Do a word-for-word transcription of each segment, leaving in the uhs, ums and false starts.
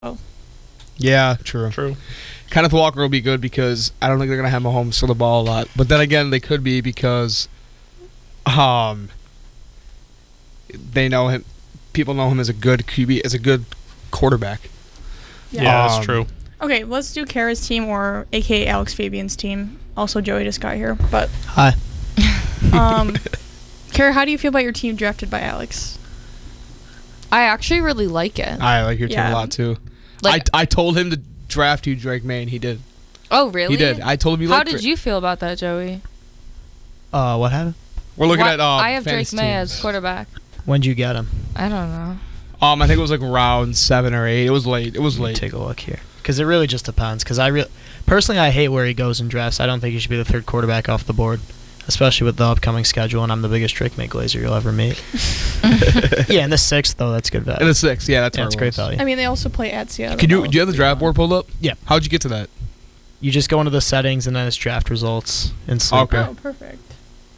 Oh. Yeah, true. True. Kenneth Walker will be good because I don't think they're going to have Mahomes throw the ball a lot. But then again, they could be because um, they know him. People know him as a good Q B, as a good quarterback. Yeah, yeah that's um, true. Okay, let's do Kara's team or A K A Alex Fabian's team. Also, Joey just got here, but Hi. um, Kara, how do you feel about your team drafted by Alex? I actually really like it. I like your team Yeah. a lot too. Like, I I told him to draft you, Drake May, and he did. oh, really? He did. I told him you How liked did Drake. you feel about that, Joey? Uh, what happened? We're looking What- at. Uh, I have Drake fantasy May teams. as quarterback. When'd you get him? I don't know. Um, I think it was like round seven or eight. It was late. It was Let me late. take a look here. Because it really just depends. Because I re- personally, I hate where he goes in drafts. I don't think he should be the third quarterback off the board, especially with the upcoming schedule. And I'm the biggest Drake May Glazer you'll ever meet. Yeah, in the sixth though, that's good value. In the six, yeah, that's yeah, where it's it great was. value. I mean, they also play at Seattle. Can you? though, Do you have the if draft board pulled up? Yeah. How'd you get to that? You just go into the settings and then it's draft results and sleep. Okay. Oh, perfect.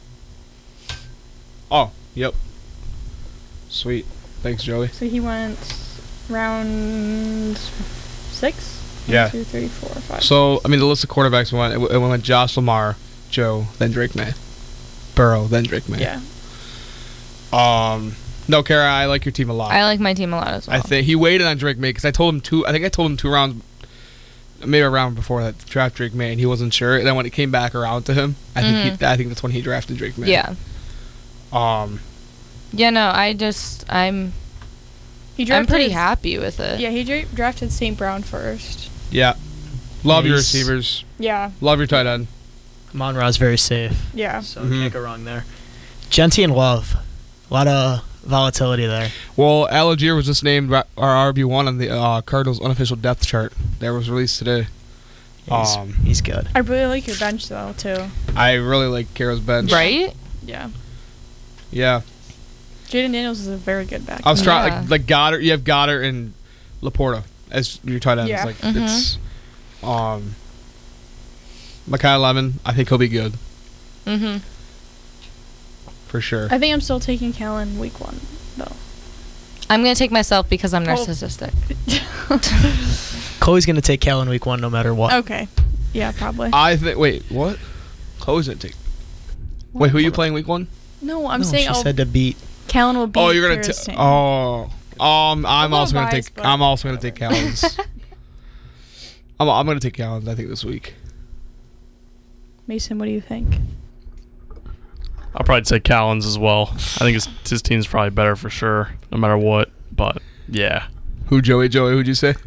Oh, yep. Sweet. Thanks, Joey. So he went round six? Yeah. One, two, three, four, five. So, I mean, the list of quarterbacks went. It, w- it went Josh Lamar, Joe, then Drake May, Burrow, then Drake May. Yeah. Um. No, Kara, I like your team a lot. I like my team a lot as well. I think he waited on Drake May because I told him two. I think I told him two rounds, maybe a round before that to draft Drake May, and he wasn't sure. And then when it came back around to him, I think he, I think that's when he drafted Drake May. Yeah. Um. Yeah, no, I just, I'm, He I'm pretty drafted- happy with it. Yeah, he dra- drafted Saint Brown first. Yeah. Love your Nice. receivers. Yeah. Love your tight end. Monra's very safe. Yeah. So Mhm. can't go wrong there. Genty and Love. A lot of volatility there. Well, Algier was just named ra- our R B one on the uh, Cardinals' unofficial depth chart that was released today. He's, Um, he's good. I really like your bench, though, too. I really like Kara's bench. Right? Yeah. Yeah. Jaden Daniels is a very good back. I was trying Yeah. like like Goddard. You have Goddard and Laporta as your tight ends. Yeah. Like Mhm. it's um. Mekhi Lemon, I think he'll be good Mm-hmm. for sure. I think I'm still taking Callan week one, though. I'm going to take myself because I'm Oh. narcissistic. Chloe's going to take Cal in week one no matter what. Okay. Yeah, probably. I think. Wait, what? Chloe's gonna take. Wait, who are you playing week one? No, I'm No, saying she I'll, said to beat. Callan will beat Oh, you're gonna Kara's take. team. Oh, um, I'm little also gonna biased, take. but I'm also gonna take whatever. Callens. I'm. I'm gonna take Callens. I think this week. Mason, what do you think? I'll probably say Callens as well. I think his, his team's probably better for sure, no matter what. But, yeah. Who, Joey? Joey, who'd you say?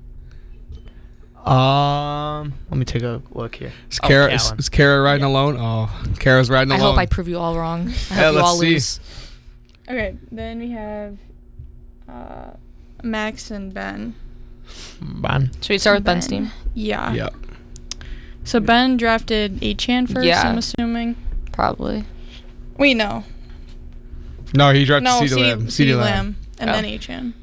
Um, let me take a look here. Is Oh, Kara, is, Callan. is Kara riding alone? Oh, Kara's riding I alone. hope I prove you all wrong. I Yeah, hope you let's all see. lose. Okay, then we have uh, Max and Ben. Ben. Should we start with Ben's Ben. team? Yeah. Yeah. So Ben drafted Achan first, Yeah. I'm assuming. Probably. Wait, no. No, he drafted No, CeeDee Lamb. C D CeeDee Lamb. Lamb. And Oh. then Achan.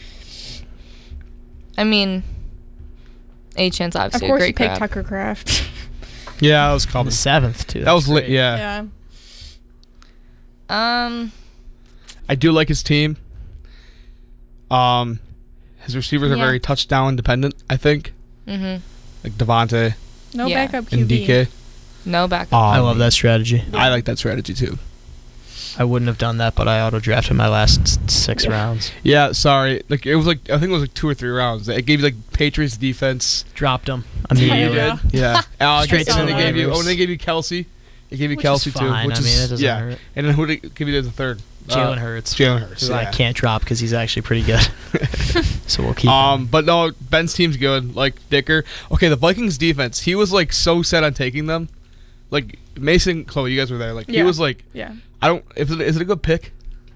I mean, Achan's Of obviously a course, he great picked grab. Tucker Craft. Yeah, that was On the common. seventh, too. That was That's lit. great. Yeah. Yeah. Um, I do like his team. Um, his receivers are Yeah. very touchdown dependent. I think, mm-hmm. like Devontae No Yeah. backup Q and B. D K. No backup. Um, I love that strategy. I like that strategy too. I wouldn't have done that, but I auto drafted my last s- six Yeah. rounds. Yeah, sorry. Like it was like I think it was like two or three rounds. It gave you like Patriots defense. Dropped them Yeah, immediately. yeah. Yeah. Alex, Straight and to then the they gave you. waivers. Oh, and they gave you Kelsey. They gave you Which Kelsey is too, fine. which I is mean, it doesn't yeah. hurt. And then who did they give you as a third? Jalen Uh, Hurts. Jalen Hurts. Who I Yeah. can't drop because he's actually pretty good. So we'll keep Um, him. but no, Ben's team's good. Like Dicker. Okay, the Vikings defense. He was like so set on taking them. Like Mason, Chloe, you guys were there. Like he Yeah. was like, Yeah. I don't. If it, is it a good pick?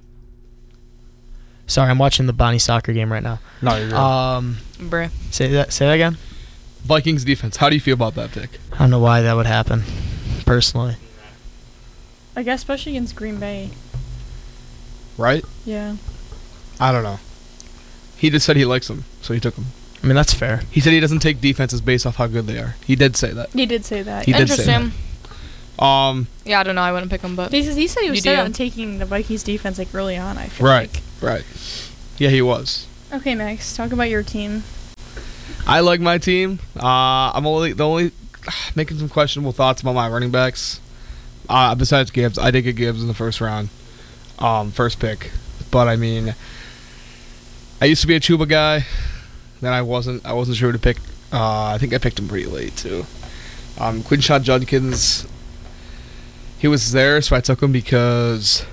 Sorry, I'm watching the Bonnie soccer game right now. No, you're Um, Bruh. say that. Say that again. Vikings defense. How do you feel about that pick? I don't know why that would happen. Personally, I guess especially against Green Bay. Right? Yeah. I don't know. He just said he likes them, so he took them. I mean that's fair. He said he doesn't take defenses based off how good they are. He did say that. He did say that. He did say Interesting. Um, Yeah, I don't know. I wouldn't pick him, but He says- he said he was You set do. on taking the Vikings defense like early on, I feel right, like. right. Yeah, he was. Okay, Max, talk about your team. I like my team. Uh, I'm only the only making some questionable thoughts about my running backs. Uh, besides Gibbs, I did get Gibbs in the first round, um, first pick. But I mean, I used to be a Chuba guy. Then I wasn't. I wasn't sure to pick. Uh, I think I picked him pretty late too. Um, Quinshon Judkins. He was there, so I took him because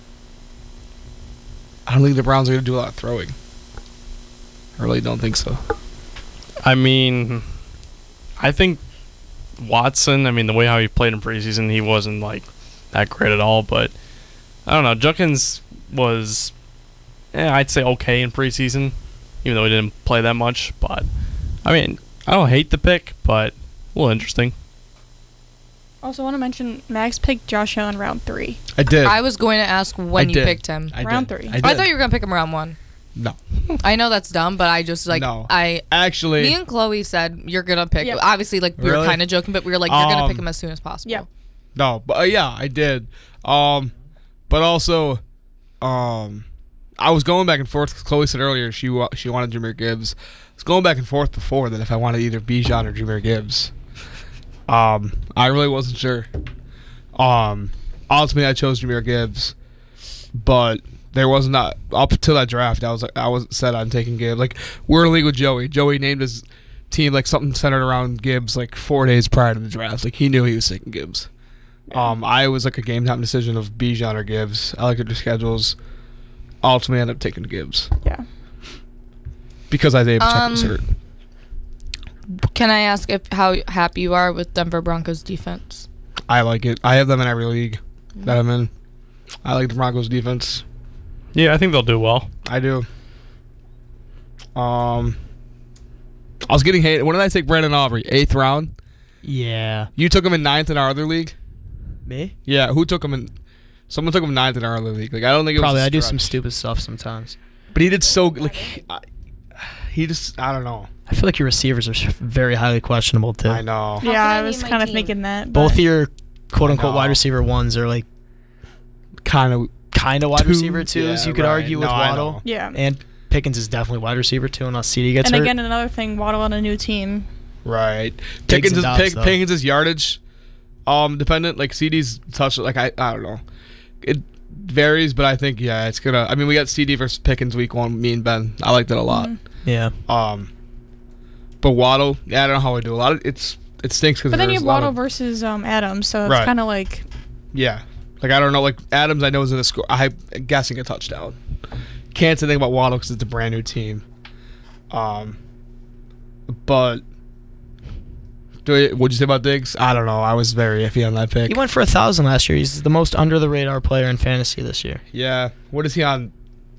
I don't think the Browns are going to do a lot of throwing. I really don't think so. I mean, I think Watson, I mean, the way how he played in preseason, he wasn't, like, that great at all. But, I don't know, Judkins was, eh, I'd say okay in preseason, even though he didn't play that much. But, I mean, I don't hate the pick, but a little interesting. Also, want to mention Max picked Josh Allen round three. I did. I was going to ask when I you did. picked him. I round did. three. I, I did. I thought you were going to pick him round one. No. I know that's dumb, but I just, like, No. I... Actually, Me and Chloe said you're going to pick... Yep. Obviously, like, we Really? were kind of joking, but we were like, you're going to pick Um, him as soon as possible. Yeah. no, but uh, yeah, I did. Um, but also, um, I was going back and forth. 'Cause Chloe said earlier she wa- she wanted Jahmyr Gibbs. I was going back and forth before that if I wanted either Bijan or Jahmyr Gibbs. Um, I really wasn't sure. Um, ultimately I chose Jahmyr Gibbs, but there was not up to that draft. I was like, I wasn't set on taking Gibbs. Like, we're in a league with Joey. Joey named his team like something centered around Gibbs like four days prior to the draft. Like, he knew he was taking Gibbs. Um, I was like a game time decision of Bijan or Gibbs. I looked at their schedules. Ultimately, I ended up taking Gibbs Yeah. because I was able to check Um, the cert. Can I ask if how happy you are with Denver Broncos defense? I like it. I have them in every league that I'm in. I like the Broncos defense. Yeah, I think they'll do well. I do. Um, I was getting hated. When did I take Brandon Aubrey? Eighth round. Yeah. You took him in ninth in our other league. Me? Yeah, who took him in? Someone took him ninth in our other league. Like, I don't think it Probably. was a I do some stretch. stupid stuff sometimes. But he did so like. He, I, he just. I don't know. I feel like your receivers are very highly questionable too. I know. Yeah, can I I was name my kind of team? thinking that. Both but- of your quote unquote know. wide receiver ones are like Kind of. kind of wide Two- receiver twos. yeah, you could right. argue with No, I Waddle. know. Yeah. And Pickens is definitely wide receiver two unless C D gets And hurt. again, another thing, Waddle on a new team. Right. Diggs Pickens and is Dobbs, Pick, though. Pickens is yardage, um, dependent. Like C D's touch. Like I, I don't know. It varies, but I think yeah, it's gonna. I mean, we got C D versus Pickens week one. Me and Ben. I like that a lot. Mhm. yeah. Um, but Waddle, yeah, I don't know how I do a lot of it's. It stinks because But then you have a lot Waddle of, versus um, Adams, so it's Right. kind of like yeah. Like I don't know. Like Adams, I know is in the score. I'm guessing a touchdown. Can't say anything about Waddle because it's a brand new team. Um, but. Do it, what'd you say about Diggs? I don't know. I was very iffy on that pick. He went for a thousand last year. He's the most under the radar player in fantasy this year. Yeah. What is he on?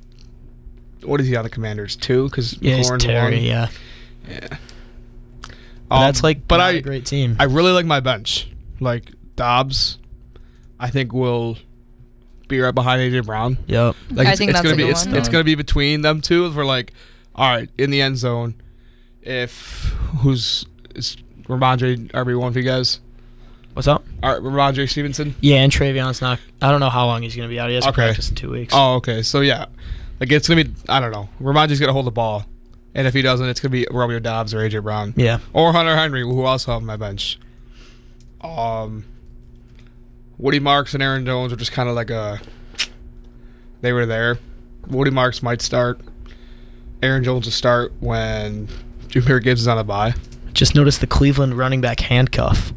What is he on the Commanders? Two? Because Yeah, he's Terry. Yeah, Yeah. but that's like But not I, a great team. I really like my bench. Like Dobbs, I think will be right behind A J Brown. yep. Like I it's, think it's that's gonna a be good it's, one. it's gonna be between them two. We're like, all right, in the end zone. If who's is Ramondre R B one for you guys? What's up? All right, Ramondre Stevenson. Yeah, and Trayvon's not. I don't know how long he's gonna be out. He has to Okay. practice in two weeks. Oh, okay. So yeah, like it's gonna be. I don't know. Ramondre's gonna hold the ball, and if he doesn't, it's gonna be Romeo Dobbs or A J Brown. Yeah. Or Hunter Henry, who also have on my bench. Um, Woody Marks and Aaron Jones are just kind of like a. They were there. Woody Marks might start. Aaron Jones will start when Jahmyr Gibbs is on a bye. Just noticed the Cleveland running back handcuff.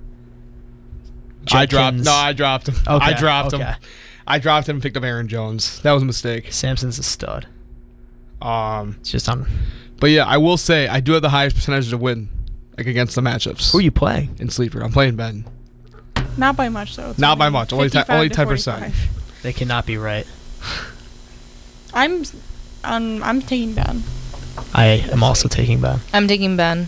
I dropped. Jenkins- No, I dropped him. Okay, I dropped okay. him. I dropped him and picked up Aaron Jones. That was a mistake. Samson's a stud. Um, It's just on. but yeah, I will say I do have the highest percentage to win, like against the matchups. Who are you playing? in sleeper? I'm playing Ben. not by much though. It's Not by much, only ten- fifty-five only to ten percent. forty-five. They cannot be right. I'm, um, I'm taking Ben. I am also taking Ben. I'm taking Ben.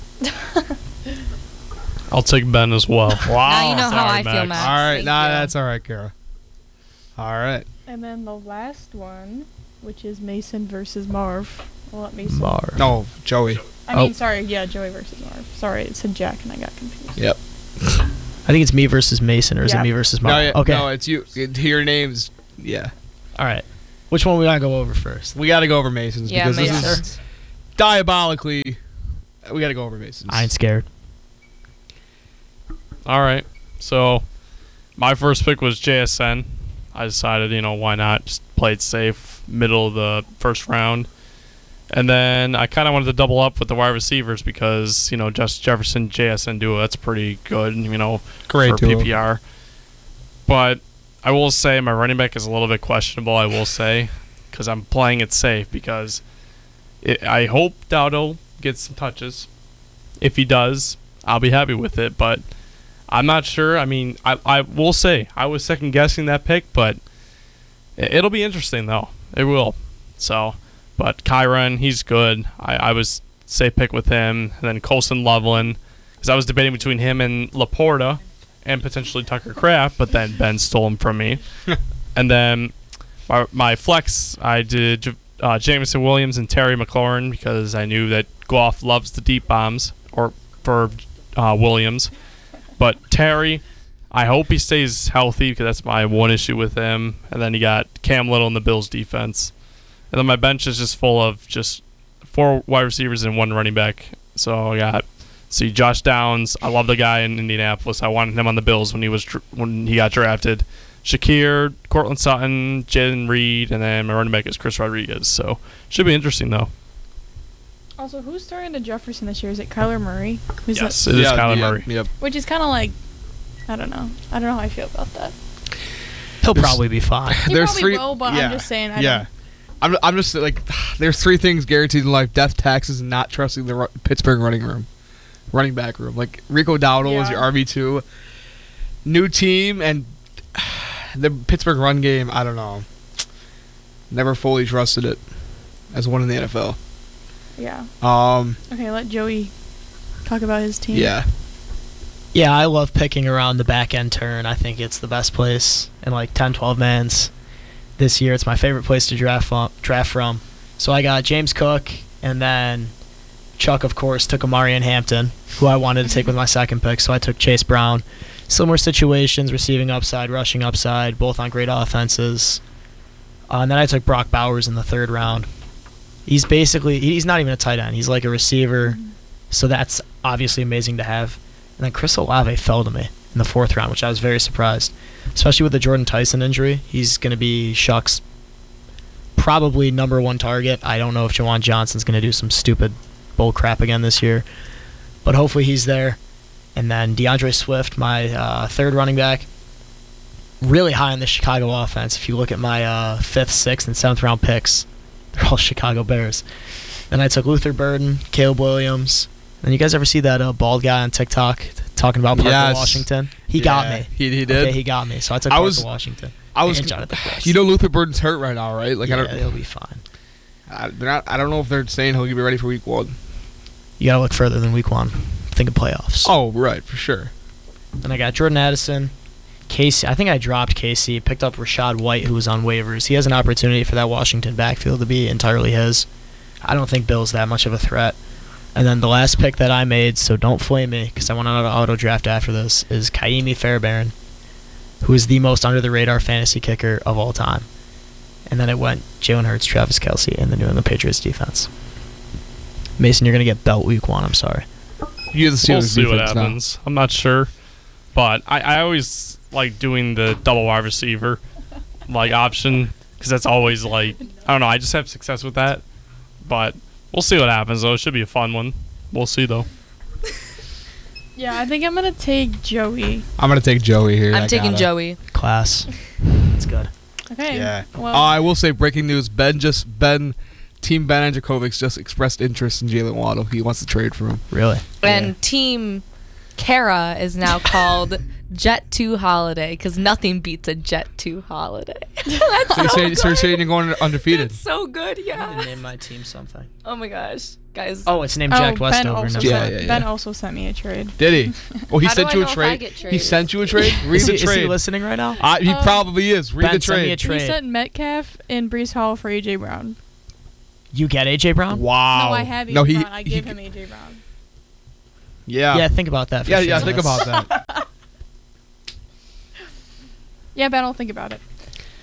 I'll take Ben as well. Wow. Now you know how Sorry, I feel, Max. Max. All right, Thank nah, you. that's all right, Kara. All right. And then the last one, which is Mason versus Marv. I'll let Mason. Bar. No, Joey. I mean, Oh. sorry, yeah, Joey versus Marv. Sorry, it said Jack and I got confused. Yep. I think it's me versus Mason, or is Yeah. it me versus No, Mark? yeah, okay. no, it's you. It, your name's yeah. All right. Which one we gotta go over first? We got to go over Mason's Yeah, because Mason. this is diabolically We got to go over bases. I ain't scared. All right. So my first pick was J S N. I decided, you know, why not just play it safe, middle of the first round. And then I kind of wanted to double up with the wide receivers because, you know, Justin Jefferson, J S N duo, that's pretty good, you know, Great for duo. P P R. But I will say my running back is a little bit questionable, I will say, because I'm playing it safe because it, I hope Dowdle gets some touches. If he does, I'll be happy with it, but I'm not sure. I mean, I, I will say I was second guessing that pick, but it, it'll be interesting, though. It will. So... But Kyron, he's good. I, I was say pick with him. And then Colson Loveland. Because I was debating between him and Laporta and potentially Tucker Kraft, but then Ben stole him from me. And then my, my flex, I did uh, Jameson Williams and Terry McLaurin because I knew that Goff loves the deep bombs or for uh, Williams. But Terry, I hope he stays healthy because that's my one issue with him. And then you got Cam Little in the Bills defense. And then my bench is just full of just four wide receivers and one running back. So I got, see, Josh Downs. I love the guy in Indianapolis. I wanted him on the Bills when he was when he got drafted. Shakir, Cortland Sutton, Jalen Reed, and then my running back is Chris Rodriguez. So should be interesting though. Also, who's starting to Jefferson this year? Is it Kyler Murray? Who's Yes, that? it is Yeah, Kyler yeah, Murray. Yep. Which is kind of like, I don't know. I don't know how I feel about that. He'll There's- probably be fine. He There's probably three- will, but yeah, I'm just saying. I yeah. don't, I'm, I'm just like, there's three things guaranteed in life: death, taxes, and not trusting the ru- Pittsburgh running room, running back room. Like Rico Dowdle is Yeah. your R B two, new team, and the Pittsburgh run game. I don't know. Never fully trusted it as one in the N F L. yeah. Um, Okay, let Joey talk about his team. yeah, Yeah, I love picking around the back end turn. I think it's the best place in like ten, twelve mans this year. It's my favorite place to draft from, draft from. So I got James Cook, and then Chuck, of course, took Amari and Hampton, who I wanted to take with my second pick. So I took Chase Brown. Similar situations, receiving upside, rushing upside, both on great offenses. Uh, and then I took Brock Bowers in the third round. He's basically, he's not even a tight end. He's like a receiver. So that's obviously amazing to have. And then Chris Olave fell to me in the fourth round, which I was very surprised. Especially with the Jordan Tyson injury. He's going to be Shuck's probably number one target. I don't know if Jawan Johnson's going to do some stupid bull crap again this year. But hopefully he's there. And then DeAndre Swift, my uh, third running back. Really high in the Chicago offense. If you look at my uh, fifth, sixth, and seventh round picks, they're all Chicago Bears. Then I took Luther Burden, Caleb Williams. And you guys ever see that uh, bald guy on TikTok talking about Parker Yes. Washington? He got Yeah, me. He, he did. Okay, he got me. So I took I Parker was- Washington. I was. And Jonathan Gross. You know, Luther Burden's hurt right now, right? Like yeah, I don't. he'll be fine. I, they're not. I don't know if they're saying he'll be ready for week one. You gotta look further than week one. Think of playoffs. Oh, right, for sure. Then I got Jordan Addison, Casey. I think I dropped Casey. Picked up Rashad White, who was on waivers. He has an opportunity for that Washington backfield to be entirely his. I don't think Bill's that much of a threat. And then the last pick that I made, so don't flame me because I went on an auto draft after this, is Kaimi Fairbairn, who is the most under the radar fantasy kicker of all time. And then it went Jalen Hurts, Travis Kelce, and the New England Patriots defense. Mason, you're gonna get belt week one. I'm sorry. You the We'll Steelers see what defense now. happens. I'm not sure, but I, I always like doing the double wide receiver like option because that's always like I don't know. I just have success with that, but we'll see what happens though. It should be a fun one. We'll see though. Yeah, I think I'm gonna take Joey. I'm gonna take Joey here. I'm I taking gotta. Joey. Class. That's good. Okay. Yeah. Well, Uh, I will say, breaking news: Ben just Ben, Team Ben Andrikovic just expressed interest in Jalen Waddle. He wants to trade for him. Really? And Yeah. Team Kara is now called Jet two Holiday because nothing beats a Jet two Holiday. That's So you're so saying, so you're good. saying you're going undefeated? That's so good, yeah. name my team something. Oh my gosh, guys. Oh, it's named oh, Jack Ben Westover. also, never Yeah, sent, yeah, yeah. Ben also sent me a trade. Did he? Oh, he How do sent I you know a if I trade. get He traded? sent you a trade. Read Is the he, is he trade. listening right now? Uh, he Uh, probably is. Read Ben, the send me trade. a trade. He sent Metcalf and Brees Hall for A J Brown. You get A J Brown? Wow. No, I have A J No, he. Brown. I gave he- him A J Brown. Yeah. Yeah, think about that. For Yeah, sure. yeah. Think That's- about that. Yeah, Ben, I'll think about it.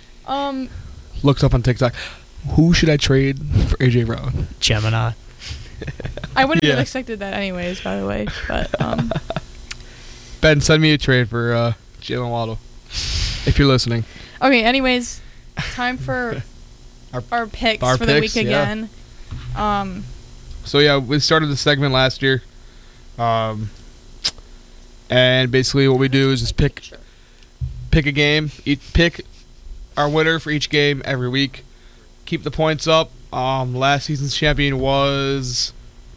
Um, Looked up on TikTok. Who should I trade for A J Brown? Gemini. I wouldn't have Yeah. expected that anyways, by the way. But um, Ben, send me a trade for uh, Jalen Waddle if you're listening. okay. Anyways, time for Our- our, picks our for the picks, week yeah. again. Um, So yeah, we started the segment last year, um, and basically what we do is just pick pick a game, each, pick our winner for each game every week, keep the points up. Um, last season's champion was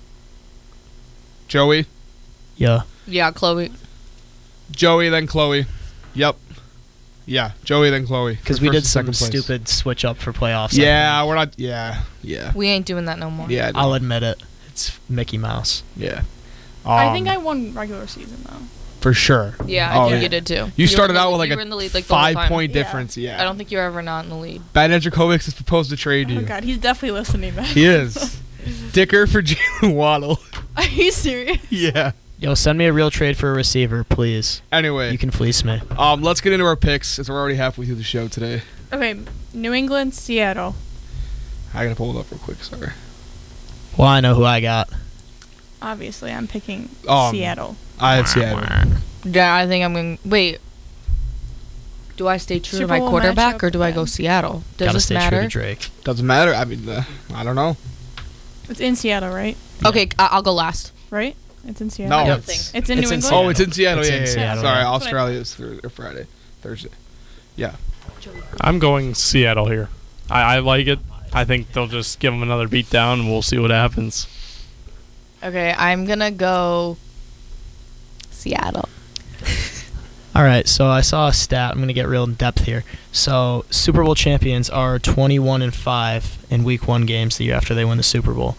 Joey. Yeah. Yeah, Chloe. Joey, then Chloe. Yep. Yeah, Joey, then Chloe. Because for we first did and some second place. stupid switch up for playoffs. I Yeah, think. we're not. Yeah, yeah, We ain't doing that no more. yeah. no, I'll admit it. It's Mickey Mouse. yeah. I think Um, I won regular season though. for sure. Yeah, I Oh, think yeah. you did too. You were started in the out lead- with like you a were in the lead, like, the whole five time. point Yeah. difference. Yeah. I don't think you were ever not in the lead. Ben Edgerkovic is proposed to trade you. Oh god, he's definitely listening. Then. He is. Dicker for Jalen Waddle. Are you serious? Yeah. Yo, send me a real trade for a receiver, please. Anyway, You can fleece me. um, let's get into our picks as we're already halfway through the show today. Okay, New England, Seattle. I gotta pull it up real quick. Sorry. Well, I know who I got. Obviously, I'm picking Um, Seattle. I have Seattle. Yeah, I think I'm going to... Wait. Do I stay true Super to my Bowl quarterback, matchup, or do I yeah. go Seattle? Does Gotta this stay true matter? to Drake. Doesn't matter. I mean, uh, I don't know. It's in Seattle, right? Okay, I- I'll go last. Right? It's in Seattle. No, I don't it's- think. It's in It's New in England. Seattle. Oh, it's in Seattle. It's yeah, in yeah, yeah. Seattle, Sorry, yeah. Australia is thir- or Friday, Thursday. Yeah. I'm going Seattle here. I, I like it. I think they'll just give them another beat down, and we'll see what happens. Okay, I'm going to go Seattle. All right, so I saw a stat. I'm going to get real in depth here. So, Super Bowl champions are twenty-one and five in week one games the year after they win the Super Bowl.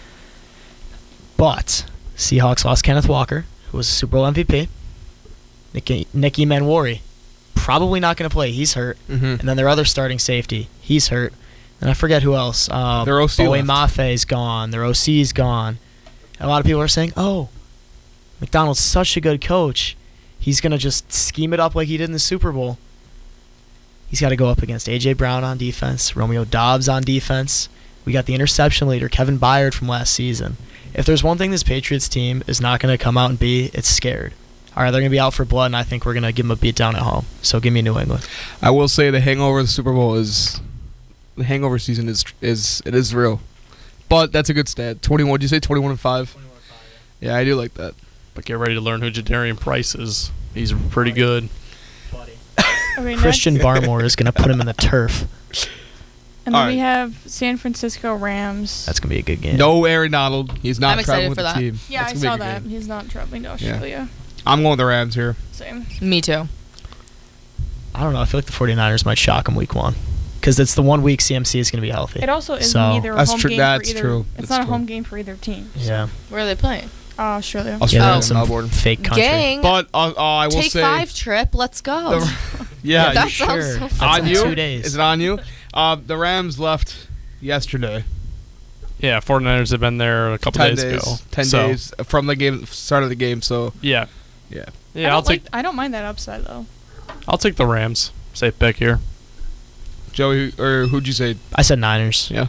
But Seahawks lost Kenneth Walker, who was a Super Bowl M V P. Nicky, Nicky Manwari, probably not going to play. He's hurt. Mm-hmm. And then their other starting safety, he's hurt. And I forget who else. Uh, Their O C Bowie left. Maffe's gone. Their O C's gone. And a lot of people are saying, oh, McDonald's such a good coach. He's going to just scheme it up like he did in the Super Bowl. He's got to go up against A J. Brown on defense, Romeo Dobbs on defense. We got the interception leader, Kevin Byard, from last season. If there's one thing this Patriots team is not going to come out and be, it's scared. All right, they're going to be out for blood, and I think we're going to give them a beat down at home. So give me New England. I will say the hangover of the Super Bowl is the hangover season is is it is real, but that's a good stat. Twenty-one. Did you say twenty-one and five? Yeah, I do like that. But get ready to learn who Jadarian Price is. He's pretty good. Okay, Christian next, Barmore is going to put him in the turf. and then All we right. have San Francisco Rams. That's going to be a good game. No Aaron Donald. He's not I'm traveling excited with for the that. team. yeah, I That's gonna saw be a good that. game. He's not traveling to Australia. I'm going with the Rams here. Same. Me too. I don't know. I feel like the 49ers might shock him week one. Because it's the one week C M C is going to be healthy. It also is So- neither a That's home true- game that's for either. true. It's That's not a true. home game for either team. Yeah. Where are they playing? Uh, Australia. Australia, Yeah, Oh. that's some Melbourne. fake country. Gang. But uh, uh, I will Take say, five trip. Let's go. the- yeah, that you- sounds sure. so That's fun. on in you. two days. Is it on you? Uh, the Rams left yesterday. Yeah, 49ers have been there a couple Ten days, days. ago. Ten So, days from the game, start of the game. So Yeah. yeah. I Yeah, I'll don't take like, I don't mind that upset though. I'll take the Rams. Safe pick here. Joey, or who'd you say? I said Niners. Yeah.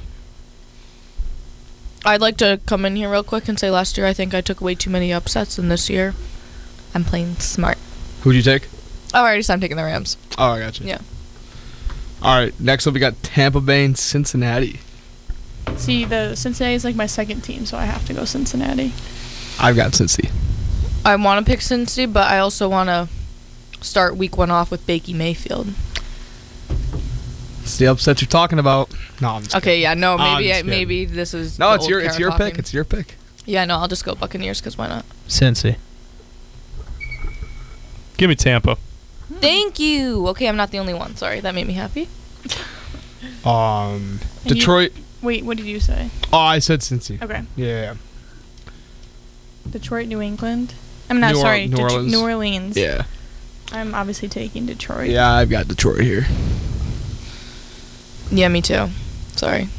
I'd like to come in here real quick and say last year I think I took way too many upsets, and this year I'm playing smart. Who'd you take? Oh, I already said I'm taking the Rams. Oh, I got you. Yeah. All right. Next up, we got Tampa Bay and Cincinnati. See, the Cincinnati is like my second team, so I have to go Cincinnati. I've got Cincy. I want to pick Cincy, but I also want to start week one off with Bakey Mayfield. It's the upset you're talking about. No, I'm just Okay, yeah, no, I'm maybe just I, kidding. maybe this is No, the it's old your it's Kara your talking. pick. It's your pick. Yeah, no, I'll just go Buccaneers because why not? Cincy. Give me Tampa. Thank you. Okay, I'm not the only one. Sorry, that made me happy. Um, And you- Detroit. Wait, what did you say? Oh, I said Cincy. Okay. Yeah. Detroit, New England. I'm not New Or- sorry. New Det- Orleans. New Orleans. Yeah. I'm obviously taking Detroit. Yeah, I've got Detroit here. Yeah, me too. Sorry.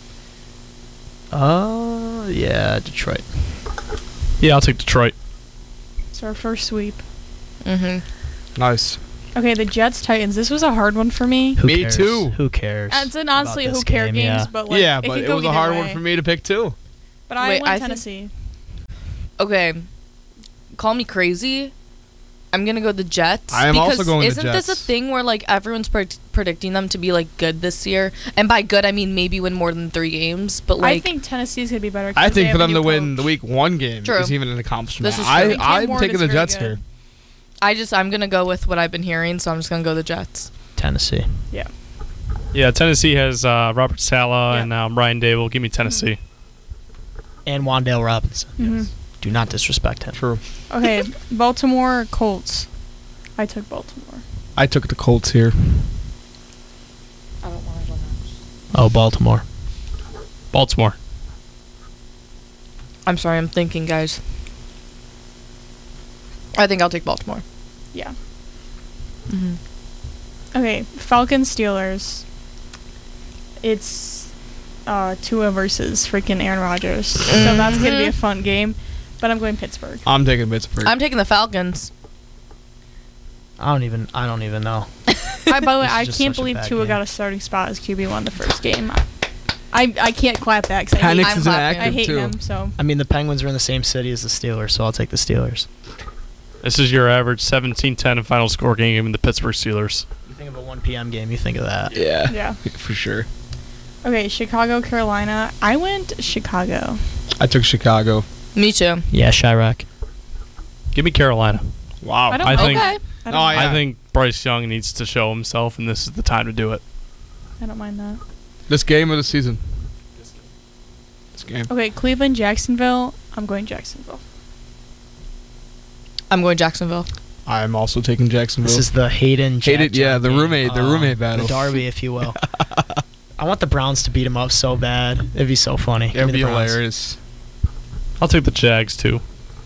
Uh, yeah, Detroit. Yeah, I'll take Detroit. It's our first sweep. Mm-hmm. Nice. Okay, the Jets, Titans. This was a hard one for me. Who Me cares? too. Who cares? It's an honestly about who this care game, games, yeah. but like yeah, it but could it go was a either hard way. one for me to pick too. But I Wait, went I think- Tennessee. Okay, call me crazy. I'm gonna go the Jets. I am because also going the isn't this a Jets. thing where like everyone's pred- predicting them to be like good this year? And by good, I mean maybe win more than three games. But like, I think Tennessee's gonna be better. 'cause I they think for have a them to new win the coach. week one game True. is even an accomplishment. This is true. I, Cam I'm Ward taking is the very Jets good. here. I just I'm gonna go with what I've been hearing, so I'm just gonna go the Jets. Tennessee. Yeah, Tennessee has uh, Robert Sala Yeah. and um, Ryan Dable. Give me Tennessee. And Wandale Robinson. Mhm. Do not disrespect him. True. Okay, Baltimore Colts. I took Baltimore. I took the Colts here. I don't want to go Oh, Baltimore. Baltimore. I'm sorry, I'm thinking, guys. I think I'll take Baltimore. Yeah. Mm-hmm. Okay, Falcons Steelers. It's uh, Tua versus freaking Aaron Rodgers. So that's gonna be a Mhm. fun game. But I'm going Pittsburgh. I'm taking Pittsburgh. I'm taking the Falcons. I don't even. I don't even know. I, by the way, This is I just can't such a believe bad Tua game. got a starting spot as Q B one the first game. I I can't clap that because I hate, Penix I'm is clapping. I inactive hate too. him. So I mean, the Penguins are in the same city as the Steelers, so I'll take the Steelers. This is your average seventeen ten final score game in the Pittsburgh Steelers. You think of a one p.m. game, you think of that. Yeah. yeah. For sure. Okay, Chicago Carolina. I went Chicago. I took Chicago. Me too. Yeah, Chirac. Give me Carolina. Wow. I don't I know. think- Okay. I don't, Oh, yeah. I think Bryce Young needs to show himself, and this is the time to do it. I don't mind that. This game of the season. This game. Okay, Cleveland Jacksonville. I'm going Jacksonville. I'm going Jacksonville. I'm also taking Jacksonville. This is the Hayden. Jack Hated- yeah, John the game. roommate- the Uh, roommate battle. The Derby, if you will. I want the Browns to beat him up so bad. It'd be so funny. It Give would me be the Browns. hilarious. I'll take the Jags too.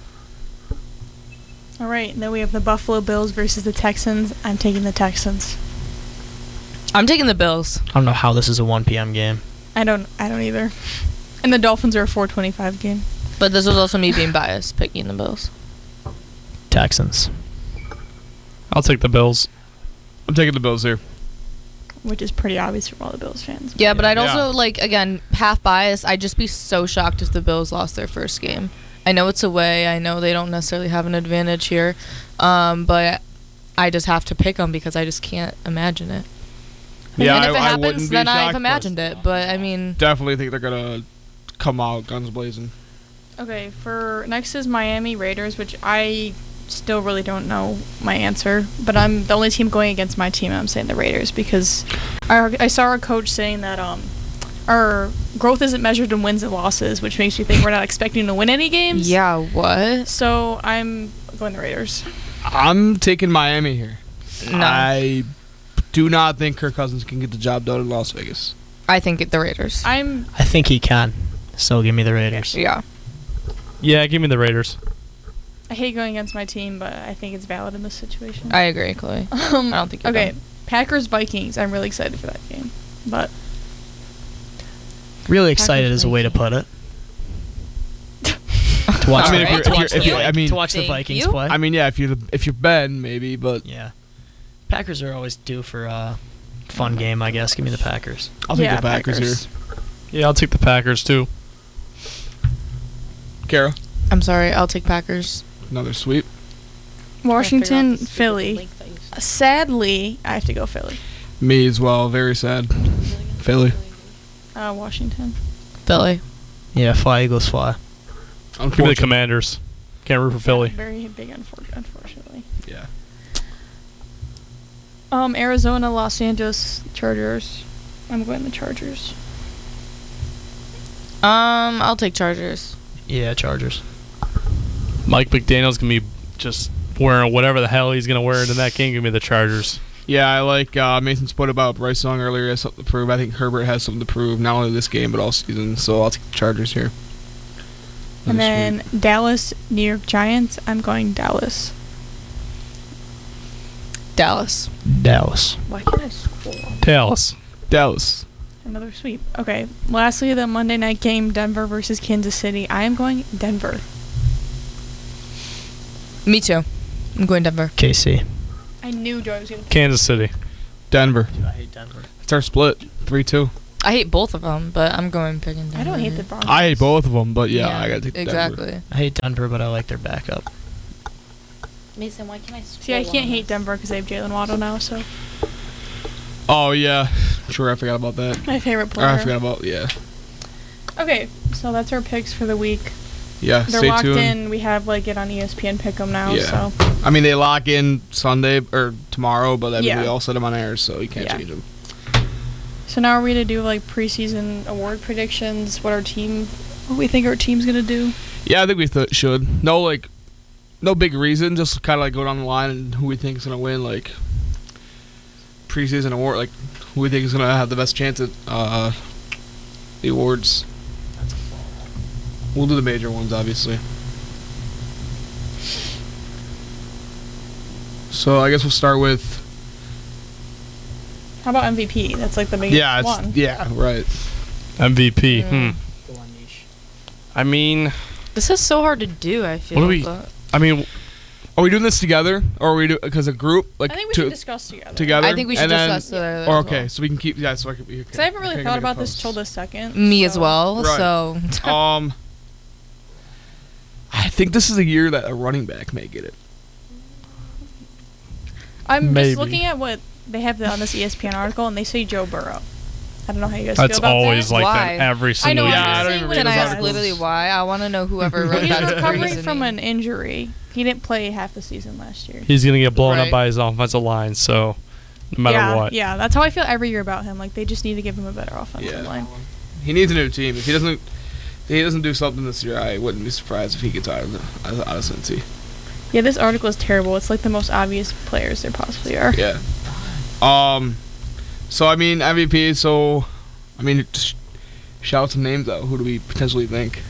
All right, and then we have the Buffalo Bills versus the Texans. I'm taking the Texans. I'm taking the Bills. I don't know how this is a one p.m. game. I don't. I don't either. And the Dolphins are a four twenty-five game. But this was also me being biased, picking the Bills. Texans. I'll take the Bills. I'm taking the Bills here. Which is pretty obvious from all the Bills fans. Yeah, but I'd Yeah. also, like, again, half biased. I'd just be so shocked if the Bills lost their first game. I know it's away. I know they don't necessarily have an advantage here. Um, but I just have to pick them because I just can't imagine it. Yeah, and if I- it I happens, wouldn't be then shocked, I've but- imagined it. But, I mean, Definitely think they're gonna come out guns blazing. Okay, for next is Miami Raiders, which I still really don't know my answer. But I'm the only team going against my team. I'm saying the Raiders because I, I saw our coach saying that um our growth isn't measured in wins and losses, which makes me think we're not expecting to win any games. yeah, what? So I'm going the Raiders. I'm taking Miami here. No. I do not think Kirk Cousins can get the job done in Las Vegas. I think it, the Raiders. I'm I think he can. So give me the Raiders. Yeah. Yeah, give me the Raiders. I hate going against my team, but I think it's valid in this situation. I agree, Chloe. Um, I don't think you're okay, dumb. Packers Vikings. I'm really excited for that game, but Really excited Packers is a way to put Vikings. it. To watch, I mean, the, if you're- to if watch you're- the, if you're- I mean- to watch the Thank Vikings you. play. I mean, yeah, if you're the, if you're Ben, maybe, but yeah. Packers are always due for a fun game, I guess. Give me the Packers. I'll take yeah, the Packers, Packers. Yeah, I'll take the Packers too. here. Kara, I'm sorry. I'll take Packers. another sweep. Washington, Philly. Sadly, I have to go Philly. Me as well. Very sad. Philly. Uh, Washington. Philly. Yeah, fly Eagles fly. Give me the Unfortunately. Commanders. Can't root for Philly. Very big, unfor- unfortunately. Yeah. Um, Arizona, Los Angeles Chargers. I'm going the Chargers. Um, I'll take Chargers. Yeah, Chargers. Mike McDaniel's gonna be just wearing whatever the hell he's gonna wear in that game. Give me the Chargers. Yeah, I like uh, Mason spoke about Bryce Young earlier. Has something to prove. I think Herbert has something to prove, not only this game but all season. So I'll take the Chargers here. And Another then Dallas, New York Giants. I'm going Dallas. Dallas. Dallas. Why can't I score? Dallas. sweep. Dallas. Another sweep. Okay. Lastly, the Monday night game, Denver versus Kansas City. I am going Denver. Me too. I'm going Denver. K C. I knew Joy was going to Kansas City. Denver. Dude, I hate Denver. It's our split. three two. I hate both of them, but I'm going picking Denver. I don't hate the here. Broncos. I hate both of them, but yeah, I gotta take Denver. exactly. I hate Denver, but I like their backup. Mason, why can't I? See, I can't hate Denver because they have Jalen Waddle now. So Oh yeah, sure. I forgot about that. my favorite Or player. I forgot about yeah, Okay, so that's our picks for the week. yeah. They're stay locked tuned. in. We have like it on E S P N Pick'em now. Yeah. So I mean, they lock in Sunday or tomorrow, but I mean, Yeah. we all set them on air, so you can't Yeah. change them. so now are we to do like preseason award predictions? What our team, what we think our team's gonna do? Yeah, I think we th- should. No, like, no big reason. Just kind of like go down the line and who we think is gonna win, like preseason award, like who we think is gonna have the best chance at uh, the awards. We'll do the major ones, obviously. So I guess we'll start with How about M V P? That's like the biggest yeah, it's, one. yeah, right. M V P. Mm. Hmm. I mean, This is so hard to do. I feel. What do we- but- I mean, Are we doing this together, or are we do because a group like I think we to- should discuss together. together? I think we should and then- discuss together. Or as okay, well. so we can keep yeah. So I can. Okay, Because I haven't really okay, thought make a about this post. till the second. Me as so- well. Right. So Um, I think this is a year that a running back may get it. I'm Maybe. just looking at what they have on this E S P N article, and they say Joe Burrow. I don't know how you guys that's feel about always that. like Why? that every single know, year. I'm just I don't saying even what read can it I those ask says. articles. literally why? I want to know whoever Well, wrote he's that. recovering reasoning. from an injury. He didn't play half the season last year. He's gonna get blown Right. up by his offensive line, so no matter yeah, what. yeah, that's how I feel every year about him. Like they just need to give him a better offensive Yeah. line. He needs a new team. If he doesn't, if he doesn't do something this year, I wouldn't be surprised if he gets out of the out of Cincy. Yeah, this article is terrible. It's like the most obvious players there possibly are. Yeah. Um. So I mean M V P. So, I mean, just shout some names out. Who do we potentially think?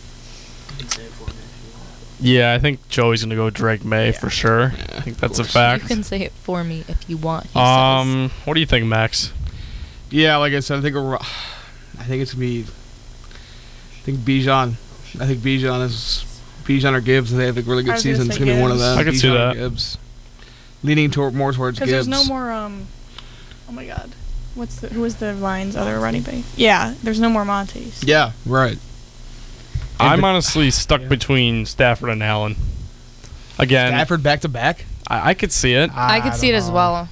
Yeah, I think Joey's gonna go Drake May Yeah. for sure. Yeah, I think of that's a course. fact. You can say it for me if you want. He says. Um, what do you think, Max? Yeah, like I said, I think a ru- I think it's gonna be. I think Bijan. I think Bijan is Bijan or Gibbs. They have a really I good was gonna season. say It's gonna be one of Gibbs. them. I could see Bijan or that. Gibbs. Leaning toward more towards Because Gibbs. there's no more. Um, oh my God, what's the who was the Lions' other running back? Yeah, there's no more Montes. Yeah, right. I'm honestly stuck between Stafford and Allen. Again, Stafford back to back. I, I could see it. I could see it as well.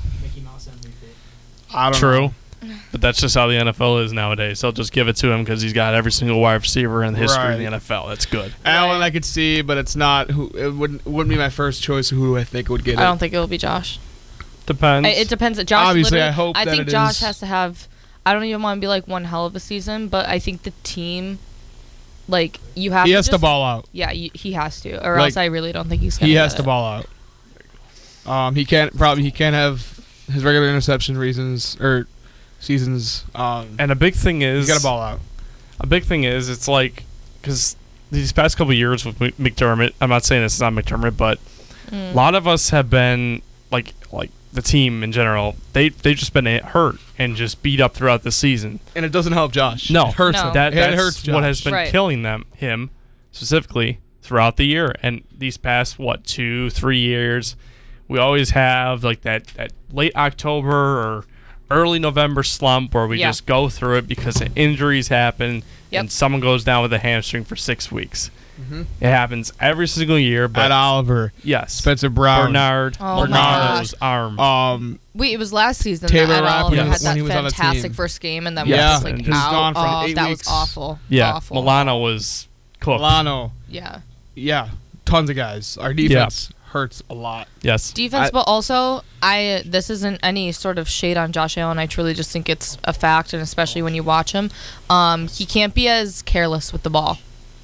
I don't True. know. But that's just how the N F L is nowadays. They'll just give it to him because he's got every single wide receiver in the history of Right. the N F L. That's good. Allen, I could see, but it's not. Who it wouldn't wouldn't be my first choice. Who do I think would get I it? don't think it will be Josh. Depends. I, it depends. Josh. Obviously, literally- I hope I that think it Josh is- has to have. I don't even want to be like one hell of a season, but I think the team, like you have. He to has to just- ball out. Yeah, you, he has to, or Like, else I really don't think he's gonna. He get has to it. ball out. Um, he can't probably he can't have his regular interception reasons or seasons. Um, and a big thing is he's got to ball out. a big thing is it's like because these past couple of years with Mc- McDermott, I'm not saying this is not McDermott, but Mm. a lot of us have been like like the team in general. They they've just been hurt and just beat up throughout the season. And it doesn't help Josh. No, it hurts No. him. That it that's hurts what Josh. has been Right. killing them him specifically throughout the year and these past what two three years. We always have like that, that late October or early November slump where we Yeah. just go through it because injuries happen Yep. and someone goes down with a hamstring for six weeks. Mhm. It happens every single year. But Ed Oliver, yes, Spencer Brown, Bernard, Oh my Bernardo's arm. um, Wait, it was last season Taylor that Ed Rapp Oliver when had he- that when he was on the fantastic team. first game, and then Yeah, was just like and he's out. gone for oh, eight that weeks. was awful. yeah, awful. Milano was cooked. Milano. Yeah, Yeah, tons of guys. Our defense hurts a lot. Yes, defense, I- but also I. This isn't any sort of shade on Josh Allen. I truly just think it's a fact, and especially when you watch him, um, he can't be as careless with the ball.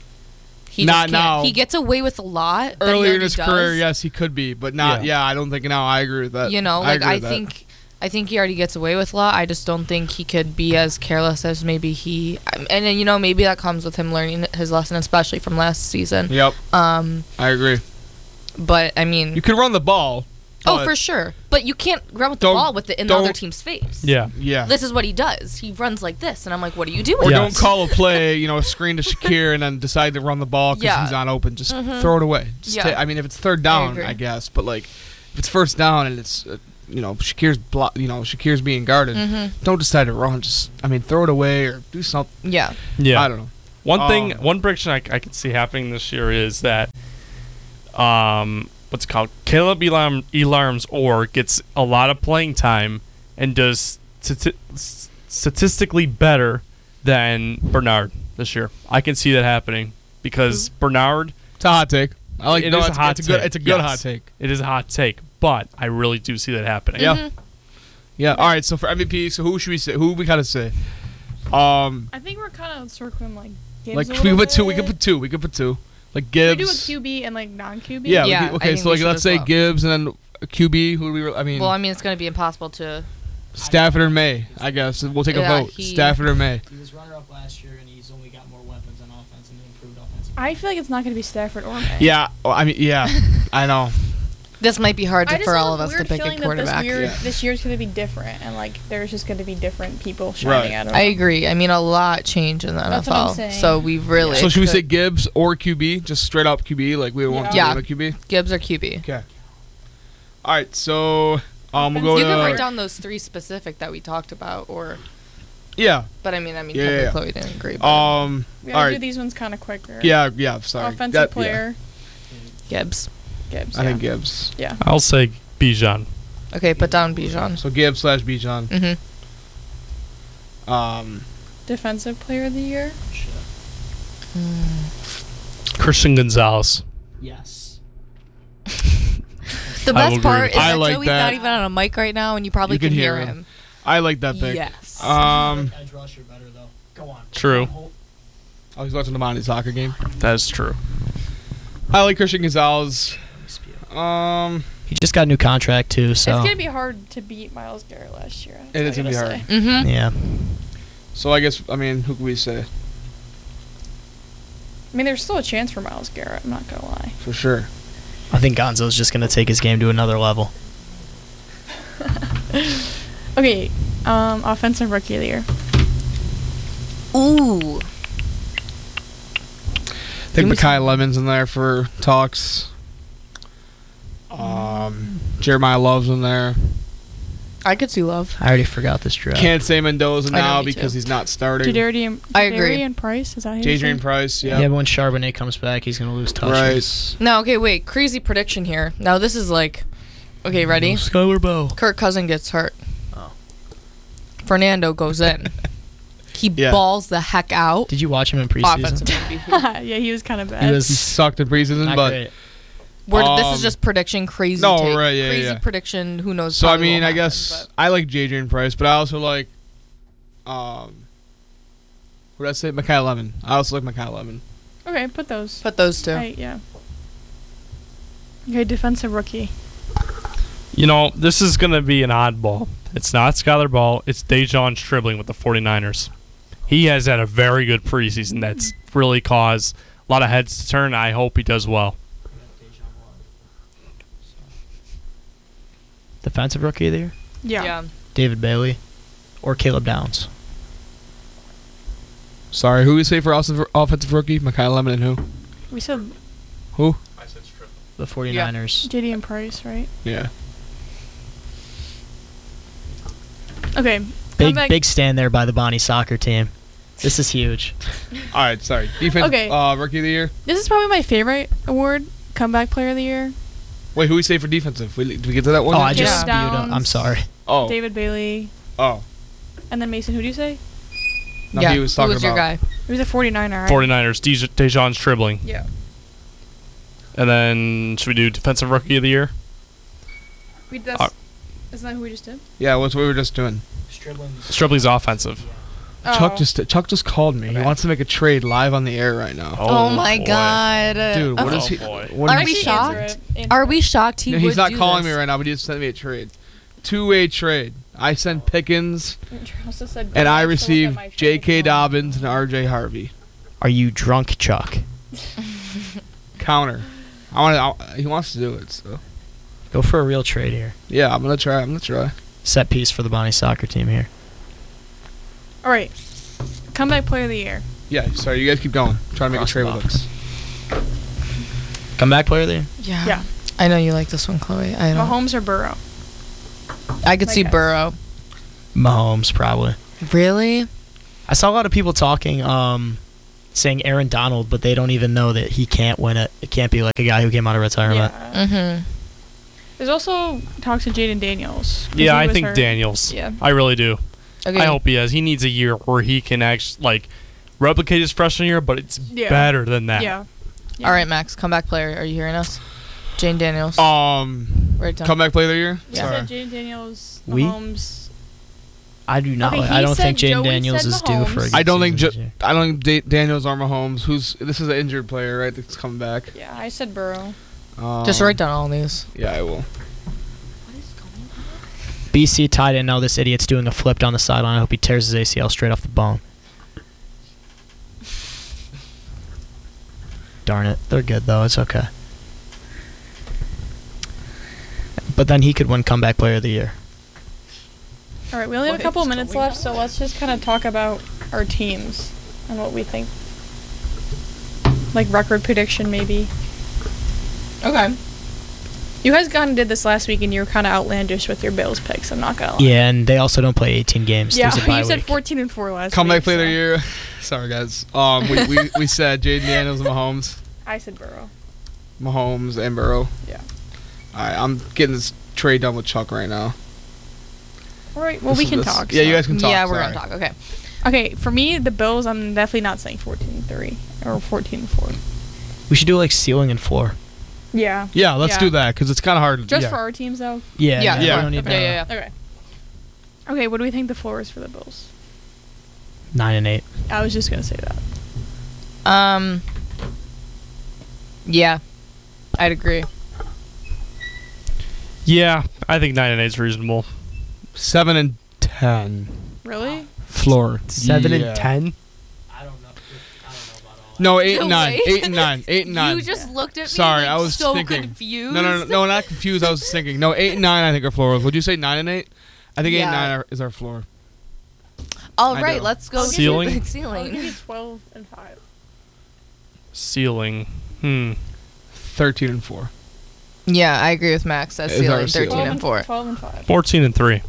He Not just can't. now. He gets away with a lot that he Earlier in already his does. career, yes, he could be, but not. Yeah. Yeah, I don't think now. I agree with that. You know, I like agree I, with that. think, I think he already gets away with a lot. I just don't think he could be as careless as maybe he. And then, you know, maybe that comes with him learning his lesson, especially from last season. Yep, Um, I agree. but I mean, You can run the ball. oh but for sure. But you can't run with the Don't- ball with it in the other don't- team's face. yeah, Yeah. This is what he does. He runs like this, and I'm like, what are you doing? Or Yes. don't call a play, you know, a screen to Shakir and then decide to run the ball because Yeah. he's not open. Just Mhm. throw it away. Just Yeah. ta- I mean, if it's third down, agree. I, guess, but like if it's first down and it's uh, you know, Shakir's blo- you know, Shakir's being guarded. Mm-hmm. Don't decide to run. Just, I mean, throw it away or do something. Yeah. Yeah. I don't know. One thing, Um, one prediction I, I can see happening this year is that, um, what's it called? Caleb Elam, Elarms Orr gets a lot of playing time and does stati- statistically better than Bernard this year. I can see that happening because Bernard, It's a hot take. I like. It no, is a it's, hot it's a good. take, It's a good yes. hot take. it is a hot take, but I really do see that happening. Yeah. Mhm. Yeah. All right. So for M V P, so who should we say? Who we gotta say? Um, I think we're kind of circling like Gibbs like a we could little put two. We bit. could put two. We could put two. Like Should we do a Gibbs. Q B and like non-Q B? Yeah. we Yeah, could- I okay. think So we like should let's as say well. Gibbs and then a Q B. Who do we? re- I mean, Well, I mean, it's going to be impossible to. Stafford or May. I guess we'll take a Yeah, vote. he- Stafford or May. He was runner-up last year, and he's only got more weapons on offense and improved offense. I feel like it's not going to be Stafford or May. Yeah. Oh, I mean, yeah. I know. This might be hard I to, just for have all a of us to weird pick a feeling that quarterback. This, year, Yeah. this year's going to be different, and like there's just going to be different people shining. Right. I don't I know. agree. I mean, a lot changed in the That's what I'm N F L. saying. So we really. So should we could- say Gibbs or Q B? Just straight up Q B. Like we want Yeah. to a Q B. Gibbs or Q B? Okay. All right. So um, we'll go You to can write down those three specific that we talked about, or. yeah. But I mean, I mean, Yeah, yeah, technically Chloe didn't agree. But Um. We All gotta do right. these ones kind of quicker. Yeah. Yeah. Sorry. Offensive That- yeah. player, Gibbs. Gibbs. I yeah. think Gibbs. Yeah. I'll say Bijan. Okay, put down Bijan. So Gibbs slash Bijan. Mm-hmm. Um. Defensive player of the year. Christian Gonzalez. Yes. The I will best agree part with is that. I that like Joey's that. not even on a mic right now, and you probably You can, can hear hear him. him. I like that pick. Yes. Um. Edge rusher better though. Go on. True. I was watching the Monty soccer game. That is true. I like Christian Gonzalez. Um. He just got a new contract too, so. It's gonna be hard to beat Miles Garrett last year. It is That's gonna all be I hard. gotta Mm-hmm. Yeah. So I guess I mean who can we say say. I mean, there's still a chance for Miles Garrett. I'm not gonna lie. for sure? I think Gonzo's just gonna take his game to another level. Okay. Um, offensive rookie of the year. Ooh. I think Mekhi Lemon's in there for talks. Um, Jeremiah Love's in there. I could see Love. I already forgot this draft. Can't say Mendoza I know, now me because too. he's not starting. Jadarian and I agree. and Price. Is that who you Jadrian said? Price, Yeah, yeah. but when Charbonnet comes back, he's gonna lose touches. No, okay, wait. Crazy prediction here. Now this is like, okay, ready? Skylar Bow. Kirk Cousin gets hurt. Oh. Fernando goes in. He Yeah. balls the heck out. Did you watch him in preseason? Offensive M V P. Yeah, he was kind of bad. He He was sucked in preseason, not but great. We're, this Um, is just prediction, crazy no, take. right, yeah, crazy yeah. prediction. Who knows? so I probably mean, won't I happen, guess I like Jadrian Price, but I also like um. What did I say? Mekhi Lemon. I also like Mekhi Lemon. Okay, put those. but Put those two. I, yeah. Okay, defensive rookie. You know, this is going to be an oddball. It's not Skylar Ball. It's Dejon Stribling with the 49ers. He has had a very good preseason that's really caused a lot of heads to turn. I hope he does well. Defensive rookie of the year? Yeah. David Bailey or Caleb Downs. Sorry, who we say for offensive offensive rookie? Mekhi Lemon and who? We said Who? I said Stribling. The 49ers. J D and Price, right? Yeah. Okay. Big comeback- big stand there by the Bonnie soccer team. This is huge. All right, sorry. Defense. Okay. Uh, rookie of the year. This is probably my favorite award. Comeback player of the year. Wait, who we say for defensive? We, did we get to that one? Oh, yet? I just Yeah. spewed up. I'm Downs. sorry. Oh. David Bailey. Oh. And then Mason, who do you say? No, yeah. he was Who talking was your about. guy? He was a 49er, right? 49ers, Dej- Dejon Stribling. Yeah. And then, should we do Defensive Rookie of the Year? We, that's, Uh, isn't that who we just did? Yeah, what's what we were just doing? Stribling's offensive. Chuck Oh. just Chuck just called me. He Okay. wants to make a trade live on the air right now. Oh, my boy. god. Dude, what Okay. is he? Oh, boy. What Are is we he- Actually, shocked? answer it. Answer Are it. we shocked he No, would he's not do calling this? me right now, but he just sent me a trade. Two-way trade. I sent Pickens, Also said, and I "Don't look at received my J trade K account." Dobbins and R J Harvey. Are you drunk, Chuck? Counter. I want. I, he wants to do it. So Go for a real trade here. yeah, I'm gonna try. I'm gonna try. Set piece for the Bonnie soccer team here. All right. Comeback player of the year. Yeah. Sorry, you guys keep going. I'm trying to make Cross a trade the with box. him. Comeback player there. Yeah. Yeah. I know you like this one, Chloe. I don't. Mahomes or Burrow? I could see Okay. Burrow. Mahomes probably. Really? I saw a lot of people talking, um, saying Aaron Donald, but they don't even know that he can't win it. It can't be like a guy who came out of retirement. Yeah. Mm-hmm. There's also talks of Jaden Daniels. 'cause Yeah, he I was think hurt. Daniels. Yeah. I really do. Okay. I hope he has. He needs a year where he can actually like replicate his freshman year, but it's Yeah. better than that. Yeah. yeah. All right, Max, comeback player. Are you hearing us? Jane Daniels. Um, Right down. comeback play of the year. You Yeah. said Jaden Daniels, We? Mahomes. I do not. Okay, I he don't think said- Jaden Joey Daniels said is due for a Mahomes. good I don't think season ju- this year. I don't think Da- Daniels or Mahomes. Who's this is an injured player, right? That's coming back. Yeah, I said Burrow. Um, Just write down all these. Yeah, I will. B C tight end. Now this idiot's doing a flip down the sideline. I hope he tears his A C L straight off the bone. Darn it. They're good, though. It's okay. But then he could win comeback player of the year. All right, we only have a couple minutes left, so let's just kind of talk about our teams and what we think. Like record prediction, maybe. Okay. You guys kind of did this last week, and you were kind of outlandish with your Bills picks. I'm not gonna lie. Yeah, and they also don't play eighteen games. Yeah, There's a bye you said week. fourteen and four last Comeback week. play of the so- year. Sorry, guys. Um, we, we, we said Jaden Daniels and Mahomes. I said Burrow. Mahomes and Burrow. Yeah. All right, I'm getting this trade done with Chuck right now. All right, well This we is can this- talk. Yeah, so- you guys can talk. Yeah, we're sorry. gonna talk. Okay. Okay, for me, the Bills, I'm definitely not saying fourteen and three or fourteen and four. We should do like ceiling and floor. Yeah. Yeah, let's Yeah. do that because it's kind of hard. Just yeah. for our teams, though. Yeah, Yeah, yeah. We don't need Yeah, yeah, yeah. Okay. Okay, what do we think the floor is for the Bills? Nine and eight. I was just gonna say that. Um. Yeah, I'd agree. Yeah, I think nine and eight is reasonable. Seven and ten. Really? Floor. Seven Yeah. and ten. I don't know. I don't know about all No, eight No and nine. way. Eight and nine. Eight and nine. You just looked at me Sorry, like I was so thinking. confused. No, no, no, no, not confused. I was thinking. No, eight and nine. I think are floors. Would you say nine and eight? I think eight and Yeah. nine are, is our floor. All I right, do. let's go I'll to give Ceiling? the I'll give ceiling. you twelve and five. Ceiling. Hmm. Thirteen and four. Yeah, I agree with Max. That's Is our ceiling ceiling. thirteen twelve and four. Twelve and five. Fourteen and three.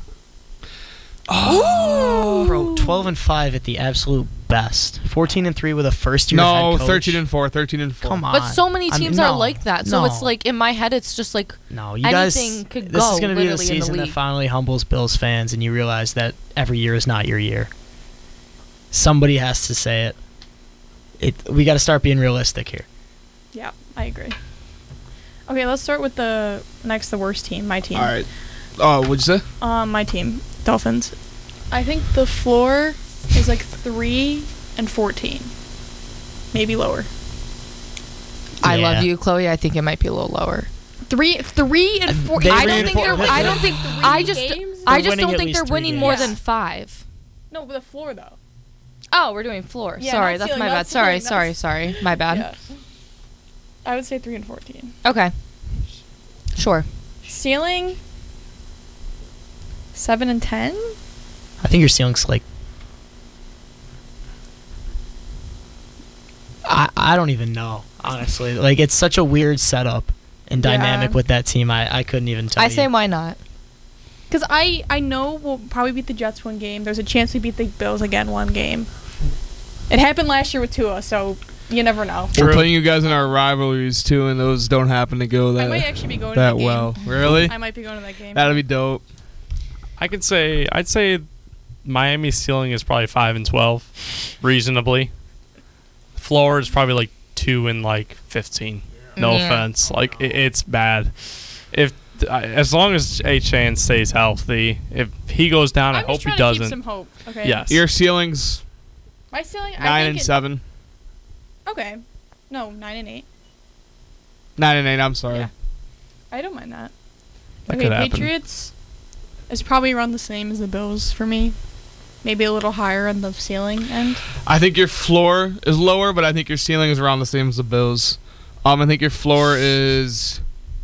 Oh, bro, twelve and five at the absolute best. Fourteen and three with a first year No, head coach. thirteen and four. Thirteen and four. Come on. But so many I mean, teams are no, like that. So it's no. like in my head, it's just like No, you guys. anything could this go is gonna be the literally in the season that league. finally humbles Bills fans, and you realize that every year is not your year. Somebody has to say it. It. We got to start being realistic here. Yeah, I agree. Okay, let's start with the next, the worst team, my team. All right. Oh, what'd you say? Um, my team, Dolphins. I think the floor is like three and fourteen, maybe lower. I Yeah. love you, Chloe. I think it might be a little lower. Three, three and four. they I three don't and think four- they're. I don't think. Three I just. games? I They're just winning don't at think least they're three winning games. more Yeah. than five. No, but the floor though. Oh, we're doing floor. Yeah, sorry, not that's ceiling, my not bad. Sorry, ceiling, sorry, that's- sorry. My bad. Yeah. I would say three and fourteen. Okay. Sure. Ceiling. Seven and ten. I think your ceiling's like. I I don't even know, honestly. Like, it's such a weird setup and Yeah. dynamic with that team. I, I couldn't even tell I you. say why not? Because I, I know we'll probably beat the Jets one game. There's a chance we beat the Bills again one game. It happened last year with Tua, so you never know. We're True. playing you guys in our rivalries too, and those don't happen to go I might that actually be going that to that game. well. Really? I might be going to that game. That'd be dope. I could say I'd say Miami's ceiling is probably five and twelve, reasonably. Floor is probably like two and like fifteen. No Yeah. offense, like it, it's bad. If I- as long as Achane stays healthy, if he goes down, I'm I hope just he trying to doesn't. keep some hope. Okay. Yes. Your ceilings My ceiling. I nine think and it- seven. Okay. No, nine and eight. Nine and eight. I'm sorry. Yeah. I don't mind that. That okay, could happen. Patriots is probably around the same as the Bills for me. Maybe a little higher on the ceiling end. I think your floor is lower, but I think your ceiling is around the same as the Bills. Um, I think your floor is.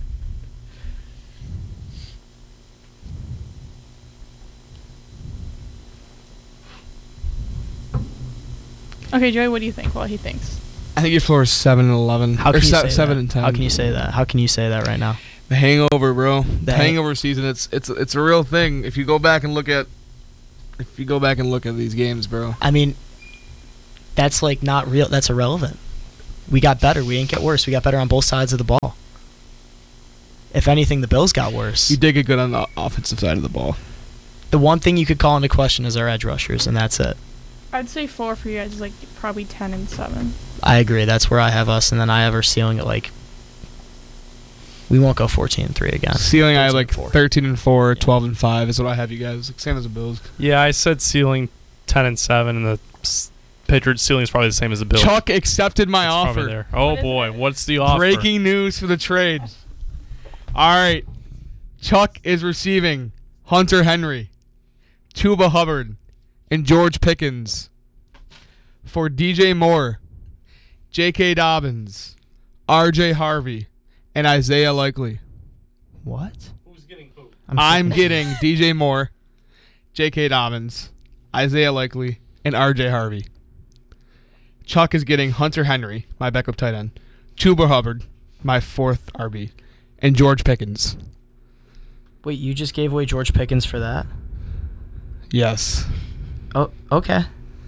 Okay, Joey, what do you think? Well, he thinks. I think your floor is seven and eleven. How or can you se- say seven that? and ten. How can you say that? How can you say that right now? The hangover, bro. The, The hang- hangover season. It's it's it's a real thing. If you go back and look at, if you go back and look at these games, bro. I mean, that's like not real. That's irrelevant. We got better. We didn't get worse. We got better on both sides of the ball. If anything, the Bills got worse. You did get good on the offensive side of the ball. The one thing you could call into question is our edge rushers, and that's it. I'd say four for you guys is like probably ten and seven. I agree. That's where I have us, and then I have our ceiling at like. We won't go fourteen and three again. Ceiling, I have like four. thirteen and four, Yeah. twelve and five is what I have you guys. Like, same as the Bills. Yeah, I said ceiling ten and seven, and the s- Patriots ceiling is probably the same as the Bills. Chuck accepted my It's probably offer. there. Oh What is boy, it? what's the offer? Breaking news for the trade. All right. Chuck is receiving Hunter Henry, Tuba Hubbard, and George Pickens for D J Moore, J K Dobbins, R J Harvey, and Isaiah Likely. What? Who's getting who? I'm, so I'm confused. getting D J Moore, J K Dobbins, Isaiah Likely, and R J Harvey. Chuck is getting Hunter Henry, my backup tight end, Tuba Hubbard, my fourth R B, and George Pickens. Wait, you just gave away George Pickens for that? Yes. Oh, okay.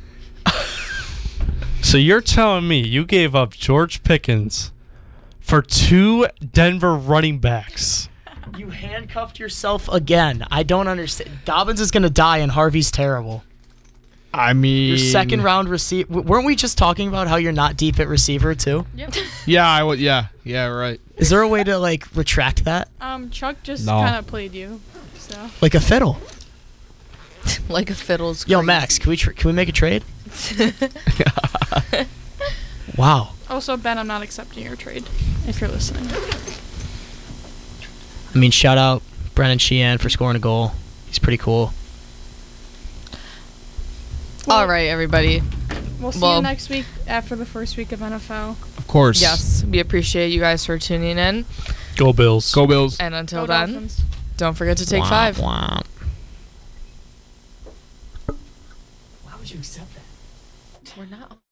So you're telling me you gave up George Pickens for two Denver running backs? You handcuffed yourself again. I don't understand. Dobbins is going to die, and Harvey's terrible. I mean, Your second round receiver. Weren't we just talking about how you're not deep at receiver, too? Yep. Yeah, I would. Yeah, yeah, right. Is there a way to, like, retract that? um, Chuck just No. kind of played you, so. Like a fiddle. Like a fiddle's Yo, crazy. Max, can we tr- can we make a trade? Wow. Also, Ben, I'm not accepting your trade if you're listening. I mean, shout out Brennan Sheehan for scoring a goal. He's pretty cool. All right, everybody. We'll see Well- you next week after the first week of N F L. Of course. Yes, we appreciate you guys for tuning in. Go Bills. Go Bills. And until Go then, Dolphins. don't forget to take Wah, five. wah. Why would you accept that? We're not.